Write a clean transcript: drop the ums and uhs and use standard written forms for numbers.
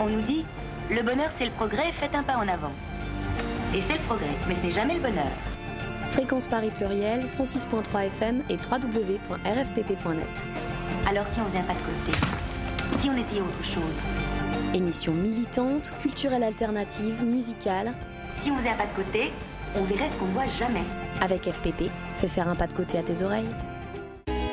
nous dit, le bonheur c'est le progrès, faites un pas en avant. Et c'est le progrès, mais ce n'est jamais le bonheur. Fréquence Paris Pluriel, 106.3 FM et www.rfpp.net. Alors si on faisait un pas de côté, si on essayait autre chose. Émission militante, culturelle alternative, musicale. Si on faisait un pas de côté, on verrait ce qu'on ne voit jamais. Avec FPP, fais faire un pas de côté à tes oreilles.